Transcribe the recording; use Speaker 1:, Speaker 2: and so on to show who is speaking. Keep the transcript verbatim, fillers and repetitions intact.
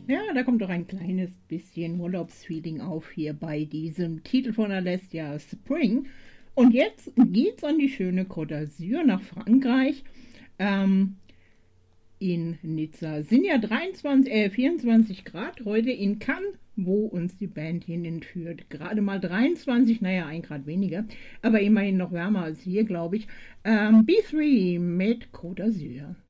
Speaker 1: Ja, da kommt doch ein kleines bisschen Urlaubsfeeling auf hier bei diesem Titel von Alessia, Spring. Und jetzt geht's an die schöne Côte d'Azur nach Frankreich. Ähm, in Nizza sind ja dreiundzwanzig, äh, vierundzwanzig Grad, heute in Cannes, wo uns die Band hinführt. Gerade mal dreiundzwanzig, naja, ein Grad weniger, aber immerhin noch wärmer als hier, glaube ich. Ähm, B drei mit Côte d'Azur.